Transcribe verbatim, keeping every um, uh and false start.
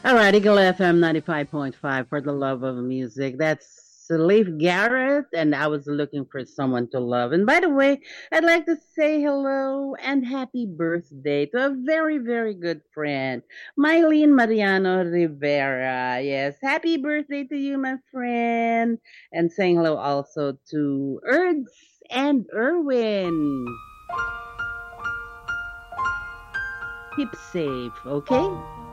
All right, Eagle F M ninety-five point five for the love of music. That's Leif Garrett, and I was looking for someone to love. And by the way, I'd like to say hello and happy birthday to a very, very good friend, Mylene Mariano Rivera. Yes, happy birthday to you, my friend. And saying hello also to Erds and Erwin. Keep safe, okay?